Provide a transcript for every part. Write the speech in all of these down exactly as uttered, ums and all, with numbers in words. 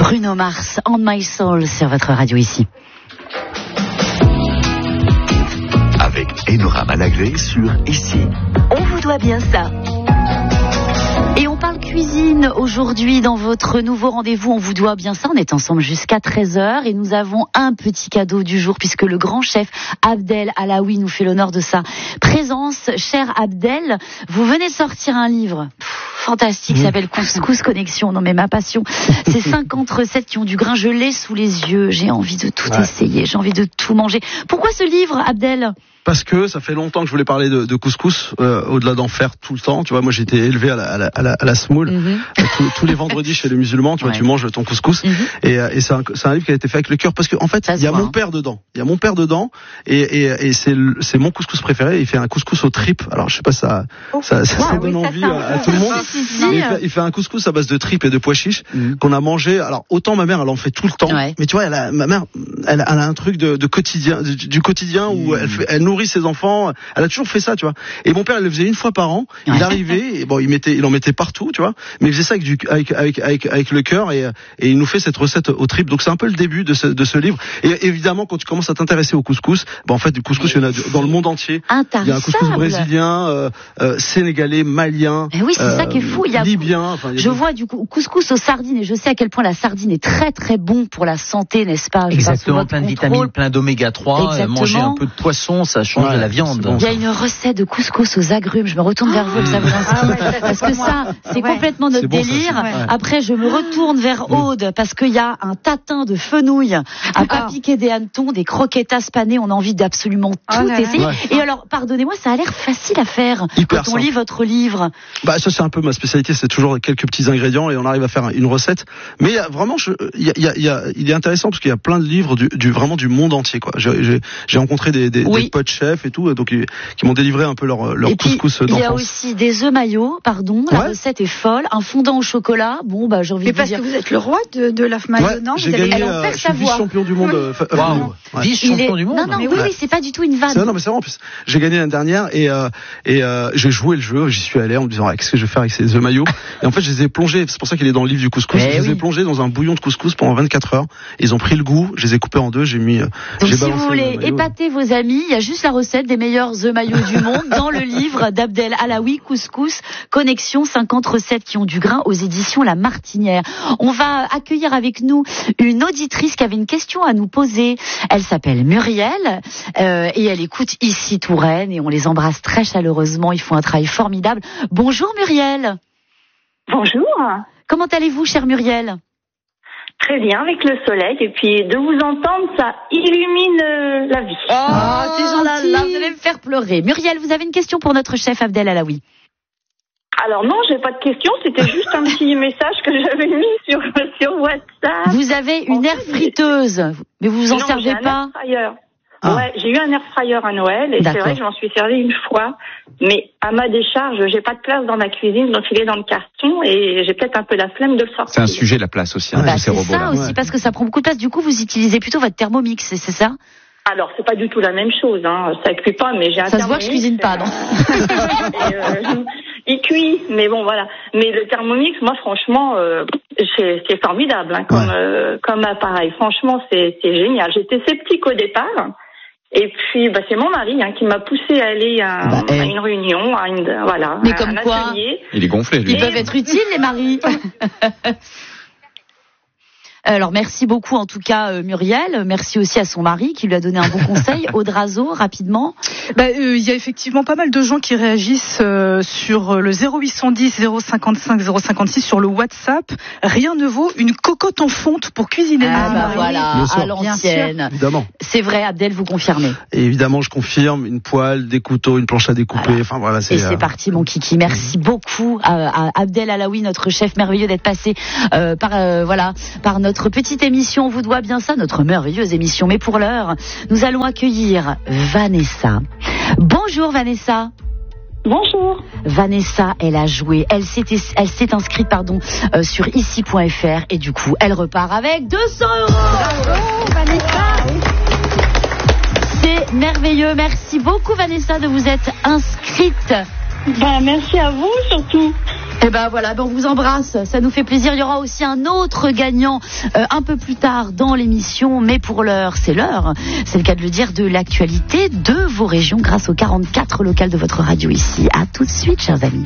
Bruno Mars, On My Soul, sur votre radio ici. Avec Enora Malagré sur Ici. On vous doit bien ça. Et on parle cuisine aujourd'hui dans votre nouveau rendez-vous. On vous doit bien ça. On est ensemble jusqu'à treize heures et nous avons un petit cadeau du jour puisque le grand chef Abdel Alaoui nous fait l'honneur de sa présence. Cher Abdel, vous venez de sortir un livre fantastique, ça s'appelle Couscous Connexion. Non mais ma passion, c'est cinquante recettes qui ont du grain. Je l'ai sous les yeux. J'ai envie de tout ouais. essayer. J'ai envie de tout manger. Pourquoi ce livre, Abdel ? Parce que ça fait longtemps que je voulais parler de, de couscous, euh, au-delà d'en faire tout le temps. Tu vois, moi j'ai été élevé à la, à la, à la, à la semoule. Mm-hmm. tous, tous les vendredis chez les musulmans, tu vois, ouais. tu manges ton couscous. Mm-hmm. Et, et c'est, un, c'est un livre qui a été fait avec le cœur parce qu'en en fait, il y a voit, mon père dedans. Il y a mon père dedans et, et, et c'est, le, c'est mon couscous préféré. Il fait un couscous aux tripes. Alors je sais pas, ça, oh, ça, ça, wow, ça donne oui, envie ça, à, à tout le monde. Il fait, il fait un couscous à base de tripes et de pois chiches mm-hmm. qu'on a mangé. Alors autant ma mère, elle en fait tout le temps. Ouais. Mais tu vois, elle a, ma mère, elle, elle a un truc de, de quotidien, du, du quotidien où mm-hmm. elle, fait, elle nourrit ses enfants. Elle a toujours fait ça, tu vois. Et mon père, il le faisait une fois par an. Il ouais. arrivait, et bon, il mettait, il en mettait partout, tu vois. Mais il faisait ça avec du, avec, avec, avec, avec le cœur et, et il nous fait cette recette aux tripes. Donc c'est un peu le début de ce, de ce livre. Et évidemment, quand tu commences à t'intéresser au couscous, ben en fait, du couscous, il y en a dans le monde entier. Il y a un couscous brésilien, euh, euh, sénégalais, malien. Et oui, c'est euh, ça qui est fou. Il y a libyen. Enfin, il y a je des... vois du coup couscous aux sardines et je sais à quel point la sardine est très très bon pour la santé, n'est-ce pas? Exactement, plein de vitamines, plein d'oméga trois. Euh, manger un peu de poisson, ça change ouais, de la viande. Bon, il y a une recette de couscous aux agrumes. Je me retourne vers vous, ça vous inspire. Ah ouais, parce que ça, c'est ouais. complètement notre c'est bon, délire. Ça, ouais. Après, je me retourne vers Aude parce qu'il y a un tatin de fenouil à pas piquer des hannetons, des croquettes panées. On a envie d'absolument tout oh là essayer. Ouais. Et alors, pardonnez-moi, ça a l'air facile à faire Hyper quand on simple. lit votre livre. Bah, ça, c'est un peu ma spécialité. C'est toujours quelques petits ingrédients et on arrive à faire une recette. Mais vraiment, je, y a, y a, y a, il est intéressant parce qu'il y a plein de livres du, du vraiment du monde entier, quoi. J'ai, j'ai, j'ai rencontré des, des, oui. des potes chefs et tout, donc qui, qui m'ont délivré un peu leur, leur et puis, couscous d'enfance. Il y a aussi des œufs maillots, pardon. La ouais. recette est folle. Un fondant au chocolat. Bon, bah, j'ai envie mais de vous dire. Mais parce que vous êtes le roi de, de l'œuf maillot, ouais, non? J'ai vous gagné, avez... euh, je suis vice-champion du monde. Euh, Waouh. Ouais. Vice-champion est... du monde. Non, non, oui, oui, c'est pas du tout une vanne. C'est, non, mais c'est vrai, en plus. J'ai gagné l'année dernière et, euh, et, euh, j'ai joué le jeu, j'y suis allé en me disant, ah, qu'est-ce que je vais faire avec ces œufs maillots? Et en fait, je les ai plongés, c'est pour ça qu'il est dans le livre du couscous. Mais je oui. les ai plongés dans un bouillon de couscous pendant vingt-quatre heures. Ils ont pris le goût, je les ai coupés en deux, j'ai mis, Donc, j'ai si vous voulez épater vos amis, il y a juste la recette des meilleurs œufs maillots du monde dans le livre d'Abdel Alaoui, Couscous Connexion, cinquante recettes qui ont du grain, aux éditions La Martinière. On va accueillir avec nous une auditrice qui avait une question à nous poser. Elle s'appelle Muriel euh, et elle écoute ici Touraine et on les embrasse très chaleureusement. Ils font un travail formidable. Bonjour Muriel. Bonjour. Comment allez-vous, chère Muriel? Très bien, avec le soleil, et puis de vous entendre, ça illumine euh, la vie. Oh, oh ces gens-là, là, vous allez me faire pleurer. Muriel, vous avez une question pour notre chef Abdel Alaoui? Alors non, j'ai pas de question, c'était juste un petit message que j'avais mis sur, sur WhatsApp. Vous avez une air friteuse, mais vous vous en non, servez j'ai pas? Un air fryer. Ah. Ouais, j'ai eu un air fryer à Noël, et D'accord. c'est vrai que je m'en suis servi une fois, mais à ma décharge, j'ai pas de place dans ma cuisine, donc il est dans le carton, et j'ai peut-être un peu la flemme de le sortir. C'est un sujet, la place aussi, hein, bah, ces robots-là. C'est ça aussi, ouais. parce que ça prend beaucoup de place. Du coup, vous utilisez plutôt votre Thermomix, c'est, c'est ça? Alors, c'est pas du tout la même chose, hein. Ça cuit pas, mais j'ai un Ça Thermomix. se voit que je cuisine pas, non? et, euh, il cuit, mais bon, voilà. Mais le Thermomix, moi, franchement, euh, c'est, c'est formidable, hein, comme, ouais. euh, comme appareil. Franchement, c'est, c'est génial. J'étais sceptique au départ. Et puis, bah, c'est mon mari hein, qui m'a poussé à aller à, bah, à une réunion, à une, voilà, mais à comme un quoi, atelier. Il est gonflé, lui. Ils peuvent être utiles, les maris. Alors, merci beaucoup, en tout cas, euh, Muriel. Merci aussi à son mari qui lui a donné un bon conseil. Audrazo, rapidement. Bah, euh, il y a effectivement pas mal de gens qui réagissent euh, sur le zéro huit cent dix zéro cinquante-cinq zéro cinquante-six sur le WhatsApp. Rien ne vaut une cocotte en fonte pour cuisiner. Ah, bah voilà, à l'ancienne. Évidemment. C'est vrai, Abdel, vous confirmez? Et évidemment, je confirme. Une poêle, des couteaux, une planche à découper. Voilà. Enfin, voilà, c'est, Et c'est euh... parti, mon kiki. Merci beaucoup à, à Abdel Alaoui, notre chef merveilleux, d'être passé euh, par, euh, voilà, par notre Notre petite émission, on vous doit bien ça, notre merveilleuse émission. Mais pour l'heure, nous allons accueillir Vanessa. Bonjour Vanessa. Bonjour. Vanessa, elle a joué, elle s'est, elle s'est inscrite pardon, euh, sur ici point f r et du coup, elle repart avec deux cents euros. Bravo Vanessa. C'est merveilleux. Merci beaucoup Vanessa de vous être inscrite. Ben, merci à vous surtout. Et ben voilà, ben on vous embrasse, ça nous fait plaisir. Il y aura aussi un autre gagnant euh, un peu plus tard dans l'émission, mais pour l'heure, c'est l'heure, c'est le cas de le dire, de l'actualité de vos régions grâce aux quarante-quatre locales de votre radio ici. À tout de suite, chers amis.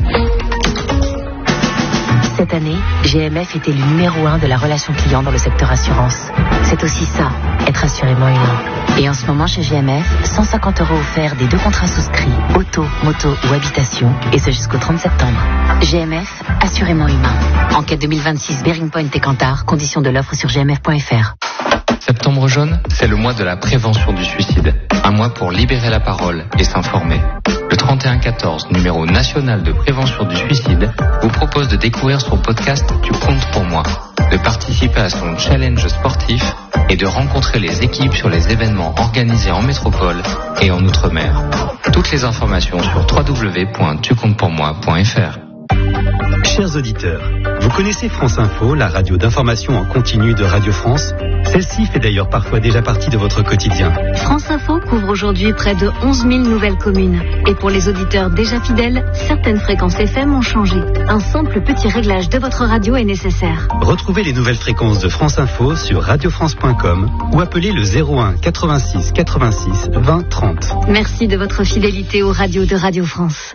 Cette année, G M F était le numéro un de la relation client dans le secteur assurance. C'est aussi ça, être assurément humain. Et en ce moment, chez G M F, cent cinquante euros offerts des deux contrats souscrits, auto, moto ou habitation, et ce jusqu'au trente septembre. G M F, assurément humain. Enquête deux mille vingt-six, Bearing Point et Kantar, conditions de l'offre sur g m f point f r. Septembre jaune, c'est le mois de la prévention du suicide. Un mois pour libérer la parole et s'informer. Le trente et un quatorze, numéro national de prévention du suicide, vous propose de découvrir son podcast Tu comptes pour moi, de participer à son challenge sportif et de rencontrer les équipes sur les événements organisés en métropole et en outre-mer. Toutes les informations sur w w w point tu comptes pour moi point f r. Chers auditeurs, vous connaissez France Info, la radio d'information en continu de Radio France? Celle-ci fait d'ailleurs parfois déjà partie de votre quotidien. France Info couvre aujourd'hui près de onze mille nouvelles communes. Et pour les auditeurs déjà fidèles, certaines fréquences F M ont changé. Un simple petit réglage de votre radio est nécessaire. Retrouvez les nouvelles fréquences de France Info sur radio france point com ou appelez le zéro un quatre-vingt-six quatre-vingt-six vingt trente. Merci de votre fidélité aux radios de Radio France.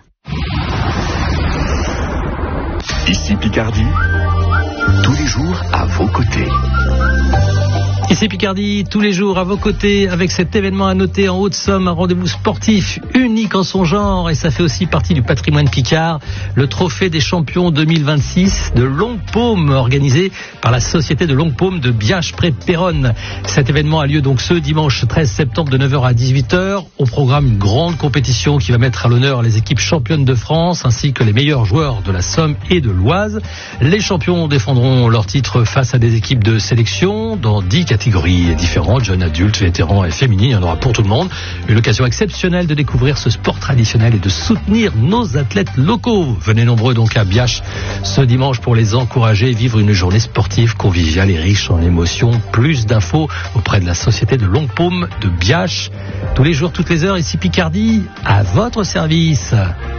Ici Picardie, tous les jours à vos côtés. Ici Picardie, tous les jours à vos côtés, avec cet événement à noter en Haute-Somme, un rendez-vous sportif unique en son genre, et ça fait aussi partie du patrimoine picard, le trophée des champions deux mille vingt-six de Longue Paume, organisé par la société de Longue Paume de Biache près Péronne. Cet événement a lieu donc ce dimanche treize septembre de neuf heures à dix-huit heures. Au programme, une grande compétition qui va mettre à l'honneur les équipes championnes de France ainsi que les meilleurs joueurs de la Somme et de l'Oise. Les champions défendront leur titre face à des équipes de sélection dans dix catégories différentes, jeunes, adultes, vétérans et féminines. Il y en aura pour tout le monde. Une occasion exceptionnelle de découvrir ce sport traditionnel et de soutenir nos athlètes locaux. Venez nombreux donc à Biache ce dimanche pour les encourager et vivre une journée sportive conviviale et riche en émotions. Plus d'infos auprès de la société de Longue Paume de Biache. Tous les jours, toutes les heures, ici Picardie, à votre service.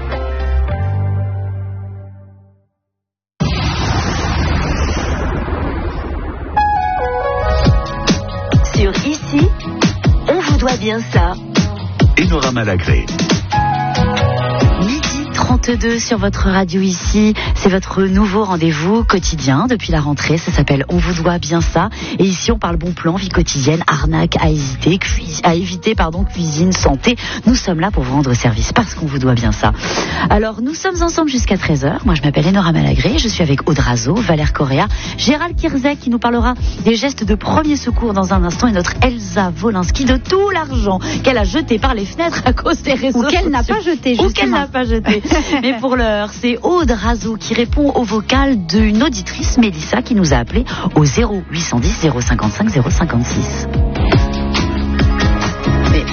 Sur Ici, on vous doit bien ça. Enora Malagré. Midi trente-deux sur votre radio ici, c'est votre nouveau rendez-vous quotidien depuis la rentrée, ça s'appelle On vous doit bien ça, et ici on parle bon plan, vie quotidienne, arnaque à éviter, cui- à éviter pardon, cuisine, santé, nous sommes là pour vous rendre service parce qu'on vous doit bien ça. Alors nous sommes ensemble jusqu'à treize heures, moi je m'appelle Enora Malagré, je suis avec Audrazo, Valère Correa, Gérald Kirzek qui nous parlera des gestes de premier secours dans un instant, et notre Elsa Wolinski de tout l'argent qu'elle a jeté par les fenêtres à cause des réseaux Ou qu'elle sociaux. n'a pas jeté, justement. Ou qu'elle n'a pas jeté. Mais pour l'heure, c'est Aude Razo qui répond au vocal d'une auditrice, Mélissa, qui nous a appelé au zéro huit cent dix zéro cinquante-cinq zéro cinquante-six. Mais...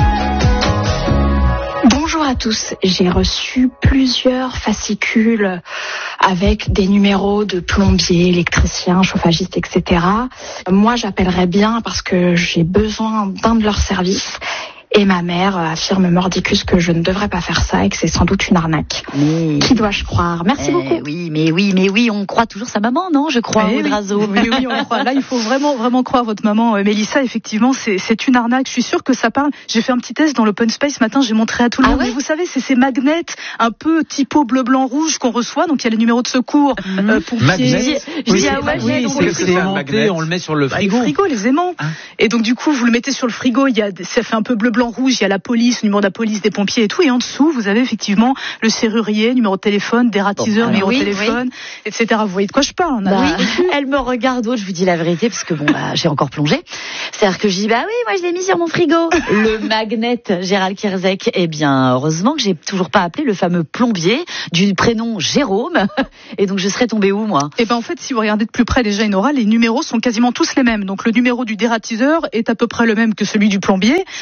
Bonjour à tous, j'ai reçu plusieurs fascicules avec des numéros de plombiers, électriciens, chauffagistes, et cetera. Moi, j'appellerais bien parce que j'ai besoin d'un de leurs services. Et ma mère affirme mordicus que je ne devrais pas faire ça et que c'est sans doute une arnaque. Mais... Qui dois-je croire? Merci eh beaucoup. Oui, mais oui, mais oui, on croit toujours sa maman, non? Je crois, oui, Aude Razo. Oui, oui, on croit. Là, il faut vraiment, vraiment croire votre maman, euh, Mélissa. Effectivement, c'est, c'est une arnaque. Je suis sûre que ça parle. J'ai fait un petit test dans l'open space ce matin. J'ai montré à tout le Ah monde. ouais, mais vous savez, c'est ces magnets un peu typo bleu, blanc, rouge qu'on reçoit. Donc il y a les numéros de secours, mmh. euh, pompiers. Magnet. Je Oui, dis, ah ouais, oui, donc, c'est, euh, c'est aimanté, on le met sur le frigo. Le frigo, les aimants. Ah. Et donc du coup, vous le mettez sur le frigo. Il y a, ça fait un peu bleu, blanc, rouge. Il y a la police, le numéro de la police, des pompiers et tout. Et en dessous, vous avez effectivement le serrurier, numéro de téléphone, des ratiseurs, bon, numéro oui, de téléphone, oui. et cetera. Vous voyez de quoi je parle? On a bah, oui. Elle me regarde, Aude, je vous dis la vérité, parce que bon, bah, j'ai encore plongé. C'est-à-dire que je dis, bah oui, moi je l'ai mis sur mon frigo. Le magnet Gérald Kirzek. Eh bien, heureusement que j'ai toujours pas appelé le fameux plombier du prénom Jérôme. Et donc, je serais tombée où, moi? Eh ben, en fait, si vous regardez de plus près déjà, Enora, les numéros sont quasiment tous les mêmes. Donc, le numéro du dératiseur est à peu près le même que celui du plombier. Donc, faux. déjà,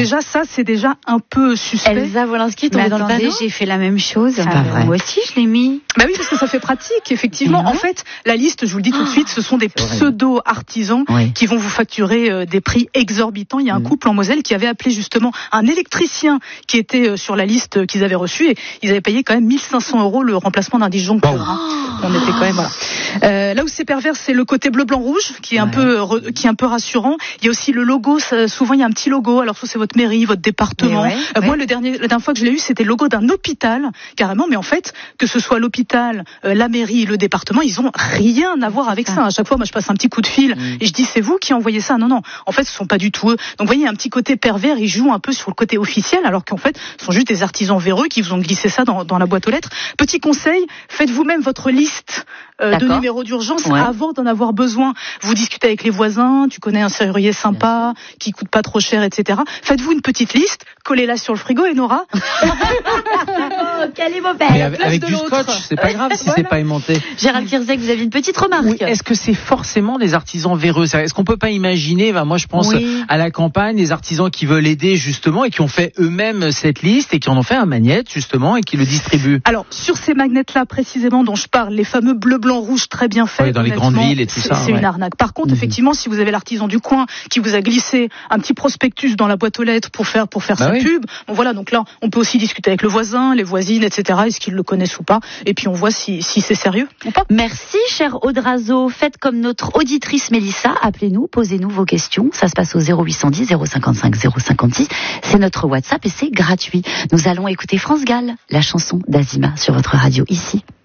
déjà, ça, c'est déjà un peu suspect. Elsa Wolinski, tombée dans le panneau. J'ai fait la même chose. C'est pas vrai. Moi aussi, je l'ai mis. Bah oui, parce que ça fait pratique, effectivement. En fait, la liste, je vous le dis tout de suite, ce sont des pseudo-artisans oui. qui vont vous facturer euh, des prix exorbitants. Il y a un mmh. couple en Moselle qui avait appelé justement un électricien qui était euh, sur la liste qu'ils avaient reçue et ils avaient payé quand même mille cinq cents euros le remplacement d'un disjoncteur. Oh. Hein. On était quand même, voilà. Euh, là où c'est pervers, c'est le côté bleu, blanc, rouge, qui est ouais. un peu, re, qui est un peu rassurant. Il y a aussi le logo. Ça, souvent, il y a un petit logo. Alors, soit c'est votre mairie, votre département. Ouais, euh, ouais. Moi, le dernier, la dernière fois que je l'ai eu, c'était le logo d'un hôpital, carrément. Mais en fait, que ce soit l'hôpital, euh, la mairie, le département, ils ont rien à voir avec ça. À chaque fois, moi, je passe un petit coup de fil mmh. et je dis, c'est vous qui envoyez ça? Non, non. En fait, ce sont pas du tout eux. Donc, vous voyez, il y a un petit côté pervers. Ils jouent un peu sur le côté officiel, alors qu'en fait, ce sont juste des artisans véreux qui vous ont glissé ça dans, dans la boîte aux lettres. Petit conseil, faites vous-même votre liste euh, de numéros d'urgence ouais. avant d'en avoir besoin. Vous discutez avec les voisins, tu connais un serrurier sympa, qui coûte pas trop cher, et cetera. Faites-vous une petite liste, collez-la sur le frigo et Nora. Oh, quel est mauvais. Mais avec, avec du scotch, c'est pas grave si voilà. c'est pas aimanté. Gérald Kierzek, vous avez une petite remarque. Oui, est-ce que c'est forcément des artisans véreux? Est-ce qu'on peut pas imaginer, ben moi je pense oui. à la campagne, des artisans qui veulent aider justement et qui ont fait eux-mêmes cette liste et qui en ont fait un magnète justement et qui le distribuent? Alors, sur ces magnètes-là précisément dont je parle, les fameux bleu, blanc, rouge très bien faits. Oui, dans les grandes villes et tout ça. C'est ouais. une arnaque. Par contre, mmh. effectivement, si vous avez l'artisan du coin qui vous a glissé un petit prospectus dans la boîte aux lettres pour faire, pour faire bah sa oui. pub, bon voilà, donc là, on peut aussi discuter avec le voisin, les voisines, et cetera. Est-ce qu'ils le connaissent ou pas? Et puis on voit si, si c'est sérieux ou pas. Merci, cher Audrazo. Faites comme notre auditrice Mélissa. Appelez-nous, posez-nous vos questions. Ça se passe au zéro huit cent dix zéro cinquante-cinq zéro cinquante-six. C'est notre WhatsApp et c'est gratuit. Nous allons écouter France Gall, la chanson d'Azima sur votre radio ici.